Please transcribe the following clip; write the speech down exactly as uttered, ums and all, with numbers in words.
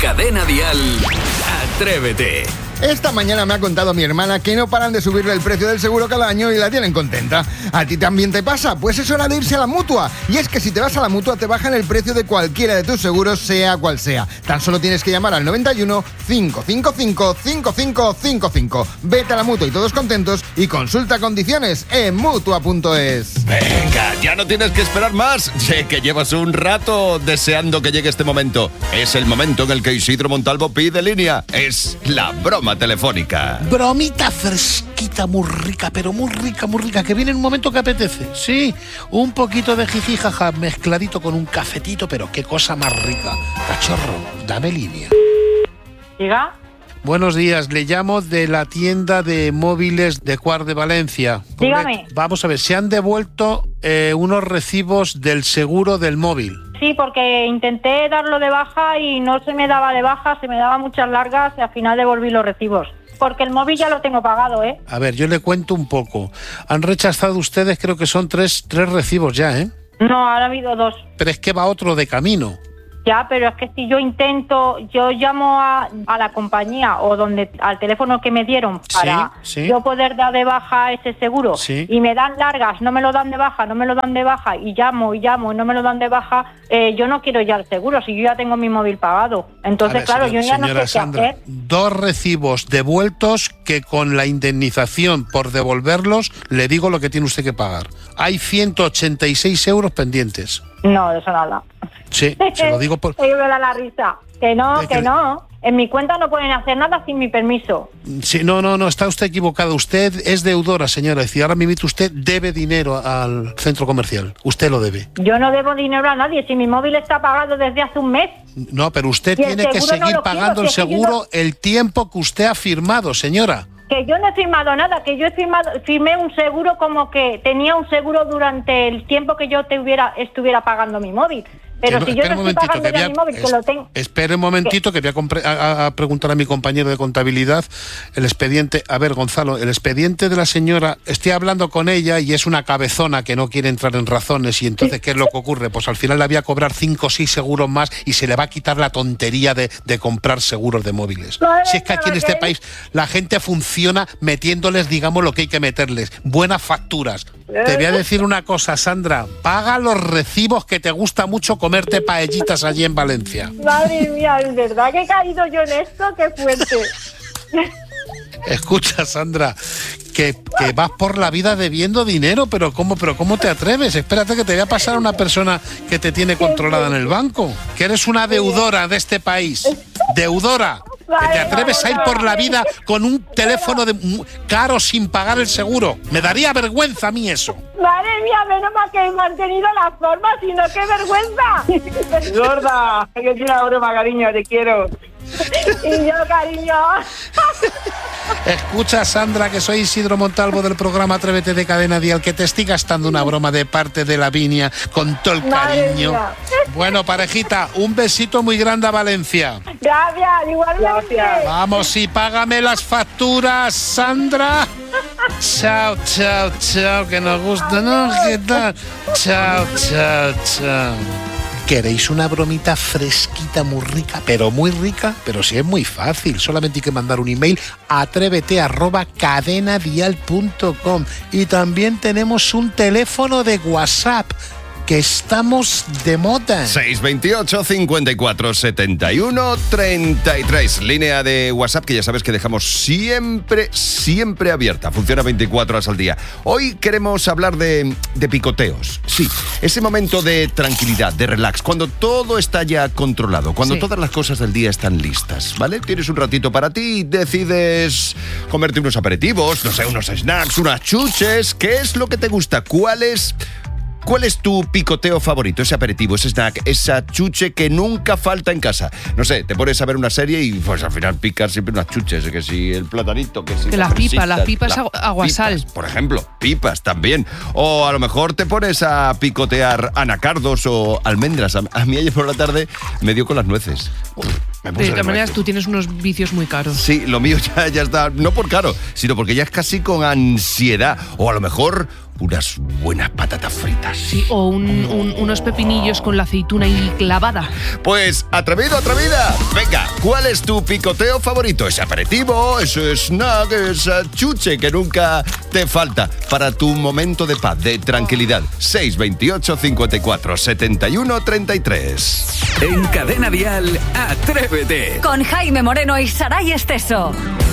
Cadena Dial, Atrévete. Esta mañana me ha contado mi hermana que no paran de subirle el precio del seguro cada año y la tienen contenta. ¿A ti también te pasa? Pues es hora de irse a la Mutua. Y es que si te vas a la Mutua te bajan el precio de cualquiera de tus seguros, sea cual sea. Tan solo tienes que llamar al noventa y uno, cinco cinco cinco, cinco cinco cinco cinco. Vete a la Mutua y todos contentos y consulta condiciones en Mutua punto es. Venga, ya no tienes que esperar más. Sé que llevas un rato deseando que llegue este momento. Es el momento en el que Isidro Montalvo pide línea. Es la broma telefónica. Bromita fresquita, muy rica, pero muy rica, muy rica, que viene en un momento que apetece. Sí, un poquito de jiji jaja mezcladito con un cafetito, pero qué cosa más rica. Cachorro, dame línea. ¿Diga? Buenos días, le llamo de la tienda de móviles de Cuart de Valencia. Dígame. Vamos a ver, se han devuelto eh, unos recibos del seguro del móvil. Sí, porque intenté darlo de baja y no se me daba de baja, se me daba muchas largas y al final devolví los recibos. Porque el móvil ya lo tengo pagado, ¿eh? A ver, yo le cuento un poco. Han rechazado ustedes, creo que son tres, tres recibos ya, ¿eh? No, ahora ha habido dos. Pero es que va otro de camino. Ya, pero es que si yo intento, yo llamo a, a la compañía o donde al teléfono que me dieron para sí, sí. yo poder dar de baja ese seguro sí. y me dan largas, no me lo dan de baja, no me lo dan de baja y llamo y llamo y no me lo dan de baja, eh, yo no quiero ya el seguro si yo ya tengo mi móvil pagado. Entonces, ver, claro, señor, yo ya no sé Sandra, qué hacer. Dos recibos devueltos que con la indemnización por devolverlos le digo lo que tiene usted que pagar. Hay ciento ochenta y seis euros pendientes. No, de eso nada. Sí, se lo digo por... Ellos me dan la risa. Que no, que, que no. En mi cuenta no pueden hacer nada sin mi permiso. Sí, no, no, no, está usted equivocado. Usted es deudora, señora. Es decir, ahora mismo usted debe dinero al centro comercial. Usted lo debe. Yo no debo dinero a nadie. Si mi móvil está pagado desde hace un mes. No, pero usted tiene que seguir no pagando quiero, el seguro no... el tiempo que usted ha firmado, señora. Que yo no he firmado nada, que yo he firmado, firmé un seguro como que tenía un seguro durante el tiempo que yo te hubiera, estuviera pagando mi móvil. Pero no, si yo no estoy pagando ya mi móvil, es, que lo tengo... Espere un momentito, que voy a, compre, a, a preguntar a mi compañero de contabilidad el expediente. A ver, Gonzalo, el expediente de la señora, estoy hablando con ella y es una cabezona que no quiere entrar en razones y entonces, sí. ¿qué es lo que ocurre? Pues al final le voy a cobrar cinco o seis seguros más y se le va a quitar la tontería de, de comprar seguros de móviles. No, si es que aquí en este ¿qué? país la gente funciona metiéndoles, digamos, lo que hay que meterles. Buenas facturas. Te voy a decir una cosa, Sandra. Paga los recibos que te gusta mucho comerte paellitas allí en Valencia. Madre mía, ¿es verdad que he caído yo en esto? ¡Qué fuerte! Escucha, Sandra, que, que vas por la vida debiendo dinero, pero ¿cómo, pero ¿cómo te atreves? Espérate que te voy a pasar a una persona que te tiene controlada en el banco. Que eres una deudora de este país. Deudora. Que te atreves a ir por la vida con un teléfono de caro sin pagar el seguro. Me daría vergüenza a mí eso. Madre mía, menos mal que he mantenido la forma, sino qué vergüenza. Gorda, que es una broma, cariño, te quiero. Y yo, cariño. Escucha, Sandra, que soy Isidro Montalvo del programa Atrévete de Cadena Dial, que te estoy gastando una broma de parte de Lavinia con todo el cariño. Bueno, parejita, un besito muy grande a Valencia. Gracias, igualmente. Gracias. Vamos, y págame las facturas, Sandra. Chao, chao, chao, que nos gusta, ¿no? ¿Qué tal? Chao, chao, chao. ¿Queréis una bromita fresquita, muy rica, pero muy rica? Pero sí es muy fácil, solamente hay que mandar un email a atrévete arroba cadenadial punto com. Y también tenemos un teléfono de WhatsApp, que estamos de moda. seis veintiocho, cincuenta y cuatro, setenta y uno, treinta y tres. Línea de WhatsApp que ya sabes que dejamos siempre, siempre abierta. Funciona veinticuatro horas al día. Hoy queremos hablar de, de picoteos. Sí, ese momento de tranquilidad, de relax, cuando todo está ya controlado, cuando sí. todas las cosas del día están listas, ¿vale? Tienes un ratito para ti y decides comerte unos aperitivos, no sé, unos snacks, unas chuches. ¿Qué es lo que te gusta? ¿Cuál es... ¿Cuál es tu picoteo favorito? Ese aperitivo, ese snack, esa chuche que nunca falta en casa. No sé, te pones a ver una serie y pues al final picas siempre unas chuches, que si el platanito, que si... Que las pipas, las pipas la, aguasal. Pipas, por ejemplo, pipas también. O a lo mejor te pones a picotear anacardos o almendras. A, a mí ayer por la tarde me dio con las nueces. Uf, me puse de todas maneras, tú tienes unos vicios muy caros. Sí, lo mío ya, ya está, no por caro, sino porque ya es casi con ansiedad. O a lo mejor... unas buenas patatas fritas. Sí, o un- un- unos pepinillos con la aceituna ahí clavada. Pues, atrevido, atrevida. Venga, ¿cuál es tu picoteo favorito? Ese aperitivo, ese snack, esa chuche que nunca te falta para tu momento de paz, de tranquilidad. seis veintiocho cincuenta y cuatro setenta y uno treinta y tres. En Cadena Dial, Atrévete. Con Jaime Moreno y Saray Esteso.